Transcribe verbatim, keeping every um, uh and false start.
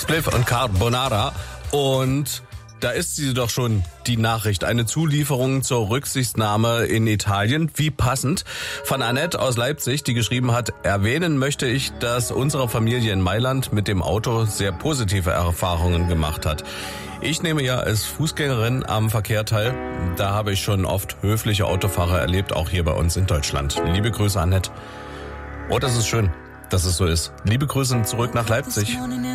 Spliff und Carbonara. Und da ist sie doch schon, die Nachricht. Eine Zulieferung zur Rücksichtnahme in Italien. Wie passend. Von Annette aus Leipzig, die geschrieben hat, erwähnen möchte ich, dass unsere Familie in Mailand mit dem Auto sehr positive Erfahrungen gemacht hat. Ich nehme ja als Fußgängerin am Verkehr teil. Da habe ich schon oft höfliche Autofahrer erlebt, auch hier bei uns in Deutschland. Liebe Grüße, Annette. Oh, das ist schön, dass es so ist. Liebe Grüße zurück nach Leipzig.